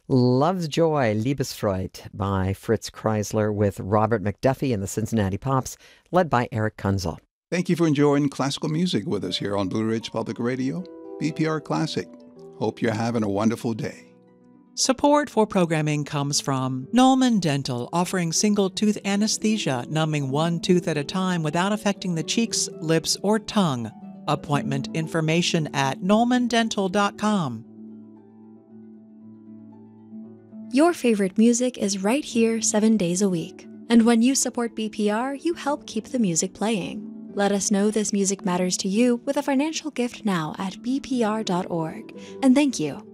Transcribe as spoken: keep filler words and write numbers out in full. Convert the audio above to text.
Love's Joy, Liebesfreude by Fritz Kreisler with Robert McDuffie and the Cincinnati Pops, led by Eric Kunzel. Thank you for enjoying classical music with us here on Blue Ridge Public Radio, B P R Classic. Hope you're having a wonderful day. Support for programming comes from Nolman Dental, offering single-tooth anesthesia, numbing one tooth at a time without affecting the cheeks, lips, or tongue. Appointment information at nolman dental dot com. Your favorite music is right here seven days a week. And when you support B P R, you help keep the music playing. Let us know this music matters to you with a financial gift now at b p r dot org. And thank you.